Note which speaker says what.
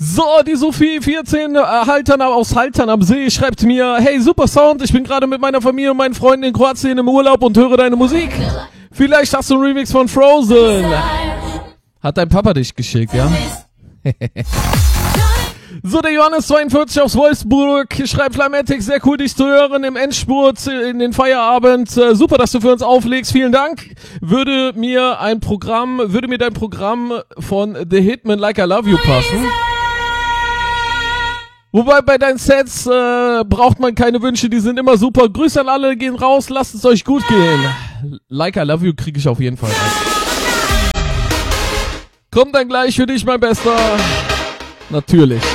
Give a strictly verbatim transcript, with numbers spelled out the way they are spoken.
Speaker 1: So, die Sophie vierzehn äh, Haltern aus Haltern am See schreibt mir, hey, super Sound, ich bin gerade mit meiner Familie und meinen Freunden in Kroatien im Urlaub und höre deine Musik. Vielleicht hast du einen Remix von Frozen. Hat dein Papa dich geschickt, ja? So, der Johannes zweiundvierzig aus Wolfsburg schreibt, Flymatic, sehr cool dich zu hören im Endspurt in den Feierabend. Äh, super, dass du für uns auflegst, vielen Dank. Würde mir ein Programm, würde mir dein Programm von The Hitman Like I Love You passen? Wobei bei deinen Sets äh, braucht man keine Wünsche, die sind immer super. Grüße an alle, gehen raus, lasst es euch gut gehen. Like I Love You kriege ich auf jeden Fall rein. Kommt dann gleich für dich, mein Bester. Natürlich.